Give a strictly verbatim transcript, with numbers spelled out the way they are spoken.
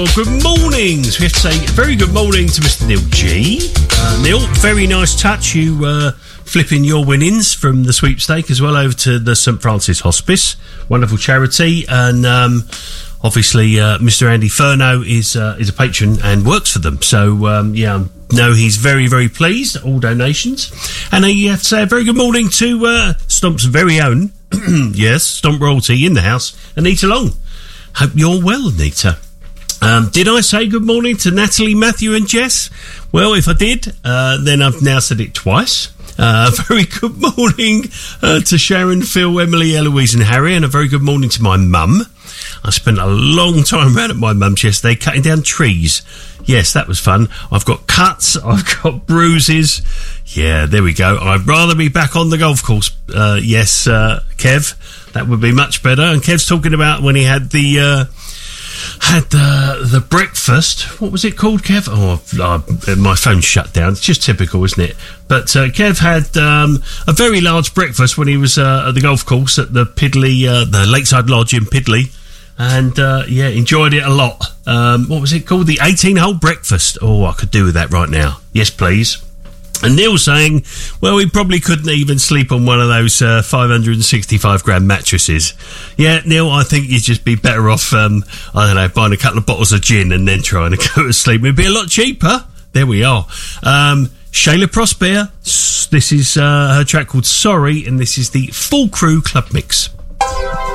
Well, good mornings. We have to say a very good morning to Mister Neil G. Uh, Neil, very nice touch. You uh, flipping your winnings from the sweepstake as well over to the St Francis Hospice. Wonderful charity. And um, obviously, uh, Mister Andy Furno is uh, is a patron and works for them. So, um, yeah, no, he's very, very pleased. All donations. And I have to say a very good morning to uh, Stomp's very own, yes, Stomp Royalty in the house, Anita Long. Hope you're well, Anita. Um, did I say good morning to Natalie, Matthew and Jess? Well, if I did, uh, then I've now said it twice. Uh, a very good morning uh, to Sharon, Phil, Emily, Eloise and Harry, and a very good morning to my mum. I spent a long time around at my mum's yesterday cutting down trees. Yes, that was fun. I've got cuts, I've got bruises. Yeah, there we go. I'd rather be back on the golf course. Uh, yes, uh, Kev, that would be much better. And Kev's talking about when he had the... Uh, had the the breakfast. What was it called, Kev? Oh, uh, my phone's shut down. It's just typical, isn't it? But uh, Kev had um, a very large breakfast when he was uh, at the golf course at the Pidley, uh, the Lakeside Lodge in Pidley, and uh, yeah, enjoyed it a lot. Um, what was it called? The eighteen-hole breakfast. Oh, I could do with that right now. Yes, please. And Neil's saying, well, we probably couldn't even sleep on one of those uh, five hundred sixty-five gram mattresses. Yeah, Neil, I think you'd just be better off, um, I don't know, buying a couple of bottles of gin and then trying to go to sleep. It'd be a lot cheaper. There we are. Um, Shayla Prosper, this is uh, her track called Sorry, and this is the Full Crew Club Mix.